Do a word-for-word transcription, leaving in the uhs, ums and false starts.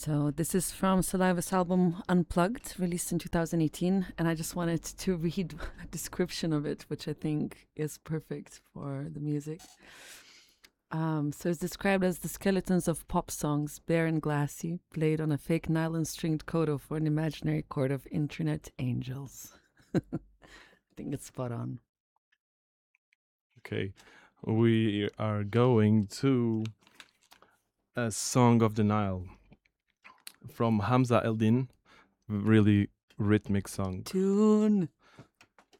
So this is from Saliva's album Unplugged, released in two thousand eighteen, and I just wanted to read a description of it, which I think is perfect for the music. Um, so it's described as the skeletons of pop songs, bare and glassy, played on a fake nylon-stringed kodo for an imaginary chord of internet angels. I think it's spot on. Okay, we are going to a Song of the Nile from Hamza Eldin. Really rhythmic song. Tune.